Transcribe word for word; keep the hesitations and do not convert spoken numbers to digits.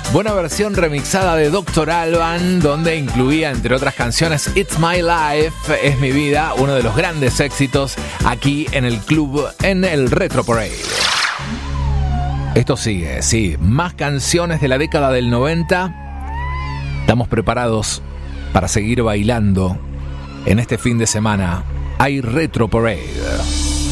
Buena versión remixada de doctor Alban, donde incluía, entre otras canciones, It's My Life, Es Mi Vida, uno de los grandes éxitos aquí en el club, en el Retro Parade. Esto sigue, sí, más canciones de la década del noventa. Estamos preparados para seguir bailando en este fin de semana. Hay Retro Parade.